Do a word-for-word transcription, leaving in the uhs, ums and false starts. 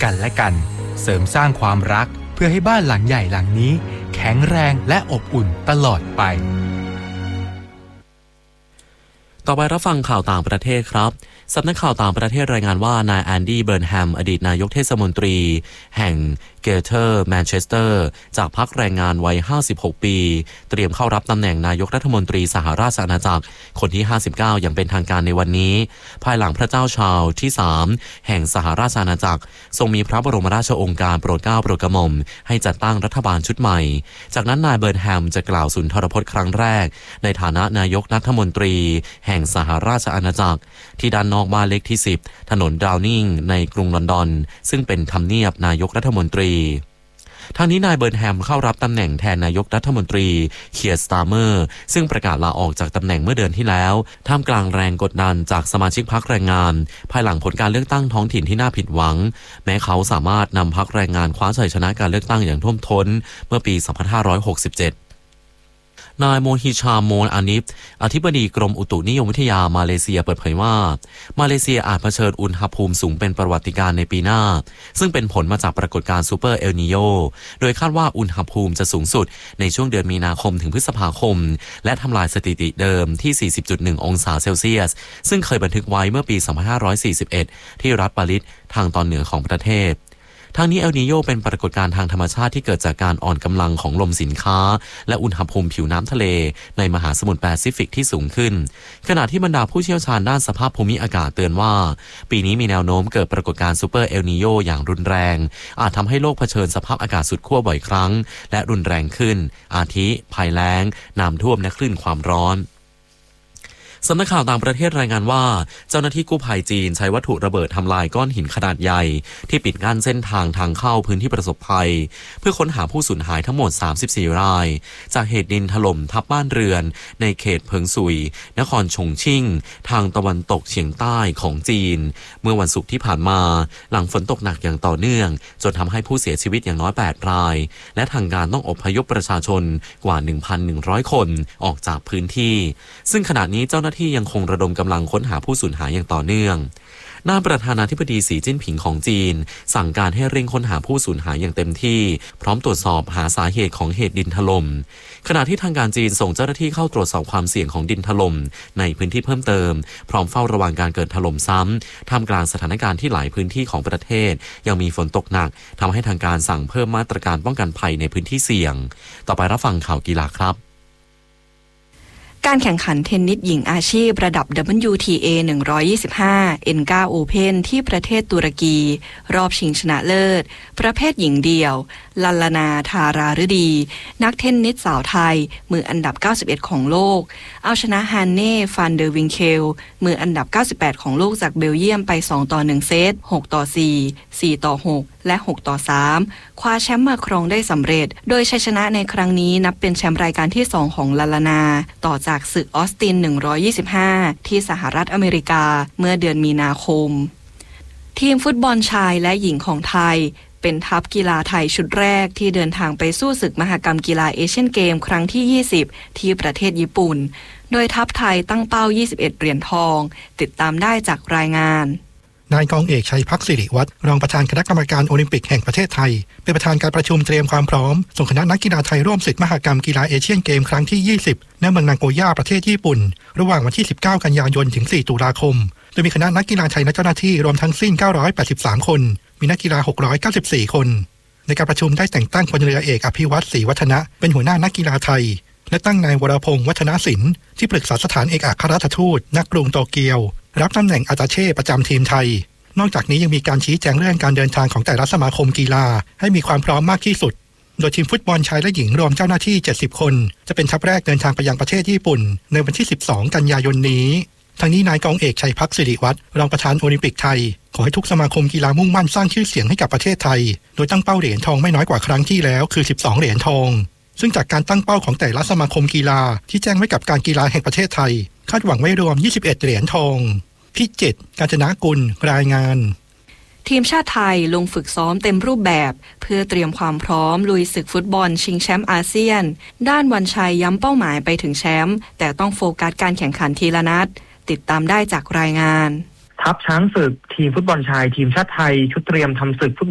กันและกันเสริมสร้างความรักเพื่อให้บ้านหลังใหญ่หลังนี้แข็งแรงและอบอุ่นตลอดไปต่อไปรับฟังข่าวต่างประเทศครับสำนักข่าวต่างประเทศรายงานว่านายแอนดี้เบิร์นแฮมอดีตนายกเทศมนตรีแห่งเกเทอร์แมนเชสเตอร์จากพรรคแรงงานวัยห้าสิบหกปีเตรียมเข้ารับตำแหน่งนายกรัฐมนตรีสหราชอาณาจักรคนที่ห้าสิบเก้าอย่างเป็นทางการในวันนี้ภายหลังพระเจ้าชาร์ลส์ที่สามแห่งสหราชอาณาจักรทรงมีพระบรมราชโองการโปรดเกล้าโปรดกระหม่อมให้จัดตั้งรัฐบาลชุดใหม่จากนั้นนายเบิร์นแฮมจะกล่าวสุนทรพจน์ครั้งแรกในฐานะนายกรัฐมนตรีแห่งสหราชอาณาจักรที่ด้านนอกบ้านเลขที่สิบถนนดาวนิงในกรุงลอนดอนซึ่งเป็นทำเนียบนายกรัฐมนตรีทางนี้นายเบิร์นแฮมเข้ารับตำแหน่งแทนนายกรัฐมนตรีเคียร์ สตาร์เมอร์ซึ่งประกาศลาออกจากตำแหน่งเมื่อเดือนที่แล้วท่ามกลางแรงกดดันจากสมาชิกพรรคแรงงานภายหลังผลการเลือกตั้งท้องถิ่นที่น่าผิดหวังแม้เขาสามารถนำพรรคแรงงานคว้าชัยชนะการเลือกตั้งอย่างท่วมท้นเมื่อปี สองพันห้าร้อยหกสิบเจ็ดนายโมฮิชาโมนอานิฟอธิบดีกรมอุตุนิยมวิทยามาเลเซียเปิดเผยว่ามาเลเซียอาจเผชิญอุณหภูมิสูงเป็นประวัติการณ์ในปีหน้าซึ่งเป็นผลมาจากปรากฏการณ์ซูเปอร์เอลนีโญโดยคาดว่าอุณหภูมิจะสูงสุดในช่วงเดือนมีนาคมถึงพฤษภาคมและทำลายสถิติเดิมที่ สี่สิบจุดหนึ่ง องศาเซลเซียสซึ่งเคยบันทึกไว้เมื่อปี สองพันห้าร้อยสี่สิบเอ็ด ที่รัฐปาริสทางตอนเหนือของประเทศทางนี้เอลนีโญเป็นปรากฏการณ์ทางธรรมชาติที่เกิดจากการอ่อนกำลังของลมสินค้าและอุณหภูมิผิวน้ำทะเลในมหาสมุทรแปซิฟิกที่สูงขึ้นขณะที่บรรดาผู้เชี่ยวชาญด้านสภาพภูมิอากาศเตือนว่าปีนี้มีแนวโน้มเกิดปรากฏการณ์ซูเปอร์เอลนีโญอย่างรุนแรงอาจทำให้โลกเผชิญสภาพอากาศสุดขั้วบ่อยครั้งและรุนแรงขึ้นอาทิภัยแล้งน้ำท่วมและคลื่นความร้อนสำนักข่าวต่างประเทศรายงานว่าเจ้าหน้าที่กู้ภัยจีนใช้วัตถุระเบิดทำลายก้อนหินขนาดใหญ่ที่ปิดกั้นเส้นทางทางเข้าพื้นที่ประสบภัยเพื่อค้นหาผู้สูญหายทั้งหมดสามสิบสี่รายจากเหตุดินถล่มทับบ้านเรือนในเขตเพิงซุยนครฉงชิ่งทางตะวันตกเฉียงใต้ของจีนเมื่อวันศุกร์ที่ผ่านมาหลังฝนตกหนักอย่างต่อเนื่องจนทำให้ผู้เสียชีวิตอย่างน้อยแปดรายและทางการต้องอพยพประชาชนกว่า หนึ่งพันหนึ่งร้อย คนออกจากพื้นที่ซึ่งขณะนี้เจ้าหน้าที่ยังคงระดมกำลังค้นหาผู้สูญหายอย่างต่อเนื่องด้านประธานาธิบดีสีจิ้นผิงของจีนสั่งการให้เร่งค้นหาผู้สูญหายอย่างเต็มที่พร้อมตรวจสอบหาสาเหตุของเหตุดินถล่มขณะที่ทางการจีนส่งเจ้าหน้าที่เข้าตรวจสอบความเสี่ยงของดินถล่มในพื้นที่เพิ่มเติมพร้อมเฝ้าระวังการเกิดถล่มซ้ำท่ามกลางสถานการณ์ที่หลายพื้นที่ของประเทศยังมีฝนตกหนักทำให้ทางการสั่งเพิ่มมาตรการป้องกันภัยในพื้นที่เสี่ยงต่อไปรับฟังข่าวกีฬาครับการแข่งขันเทนนิสหญิงอาชีพระดับ ดับเบิลยู ที เอ หนึ่งร้อยยี่สิบห้า เอ็น ไนน์ Open ที่ประเทศตุรกีรอบชิงชนะเลิศประเภทหญิงเดี่ยวลัลลนาธาราฤดีนักเทนนิสสาวไทยมืออันดับเก้าสิบเอ็ดของโลกเอาชนะฮานเน่ฟานเดอร์วิงเคลมืออันดับเก้าสิบแปดของโลกจากเบลเยียมไปสองต่อหนึ่งเซตหกต่อสี่ สี่ต่อหกและหกต่อสามคว้าแชมป์มาครองได้สำเร็จโดยชัยชนะในครั้งนี้นับเป็นแชมป์รายการที่สองของลัลลนาต่อจากศึกออสตินหนึ่งร้อยยี่สิบห้าที่สหรัฐอเมริกาเมื่อเดือนมีนาคมทีมฟุตบอลชายและหญิงของไทยเป็นทัพกีฬาไทยชุดแรกที่เดินทางไปสู้ศึกมหกรรมกีฬาเอเชียนเกมครั้งที่ยี่สิบที่ประเทศญี่ปุ่นโดยทัพไทยตั้งเป้ายี่สิบเอ็ดเหรียญทองติดตามได้จากรายงานนายกองเอกชัยพักดิ์สิริวัฒน์รองประธานคณะกรรมการโอลิมปิกแห่งประเทศไทยเป็นประธานการประชุมเตรียมความพร้อมส่งคณะนักกีฬาไทยร่วมศึกมหกรรมกีฬาเอเชียนเกมครั้งที่ยี่สิบณเมืองนางโกย่าประเทศญี่ปุ่นระหว่างวันที่สิบเก้ากันยายนถึงสี่ตุลาคมโดยมีคณะนักกีฬาไทยและเจ้าหน้าที่รวมทั้งสิ้นเก้าร้อยแปดสิบสามคนมีนักกีฬาหกร้อยเก้าสิบสี่คนในการประชุมได้แต่งตั้งพลเรือเอกอภิวัตรศรีวัฒนะเป็นหัวหน้านักกีฬาไทยและตั้งนายวรพงษ์วัฒนศิลป์ที่ปรึกษาสถานเอกอัครราชทูตณกรุงโตเกียวรับตำแหน่งอาตาเช่ประจำทีมไทยนอกจากนี้ยังมีการชี้แจงเรื่องการเดินทางของแต่ละสมาคมกีฬาให้มีความพร้อมมากที่สุดโดยทีมฟุตบอลชายและหญิงรวมเจ้าหน้าที่เจ็ดสิบคนจะเป็นทัพแรกเดินทางไปยังประเทศญี่ปุ่นในวันที่สิบสองกันยายนนี้ทางนี้นายกองเอกชัยพักดิ์สิริวัฒน์รองประธานโอลิมปิกไทยขอให้ทุกสมาคมกีฬามุ่งมั่นสร้างชื่อเสียงให้กับประเทศไทยโดยตั้งเป้าเหรียญทองไม่น้อยกว่าครั้งที่แล้วคือสิบสองเหรียญทองซึ่งจากการตั้งเป้าของแต่ละสมาคมกีฬาที่แจ้งไว้กับการกีฬาแห่งประเทศไทยคาดหวังไว้รวมยี่สิบเอ็ดเหรียญทองพิจิตร กาญจนกุลรายงานทีมชาติไทยลงฝึกซ้อมเต็มรูปแบบเพื่อเตรียมความพร้อมลุยศึกฟุตบอลชิงแชมป์อาเซียนด้านวันชัยย้ำเป้าหมายไปถึงแชมป์แต่ต้องโฟกัสการแข่งขันทีละนัดติดตามได้จากรายงานทัพช้างศึกทีมฟุตบอลชายทีมชาติไทยชุดเตรียมทำศึกฟุต